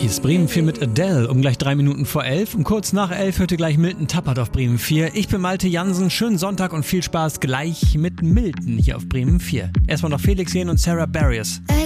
Hier ist Bremen 4 mit Adele, um gleich 3 Minuten vor 11. Und kurz nach 11 hört ihr gleich Milton Tappert auf Bremen 4. Ich bin Malte Jansen, schönen Sonntag und viel Spaß gleich mit Milton hier auf Bremen 4. Erstmal noch Felix Jähn und Sarah Barrios.